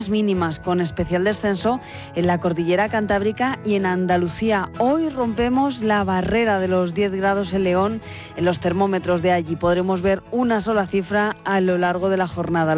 mínimas con especial descenso en la cordillera cantábrica y en Andalucía. Hoy rompemos la barrera de los 10 grados en León en los termómetros de allí. Podremos ver una sola cifra a lo largo de la jornada.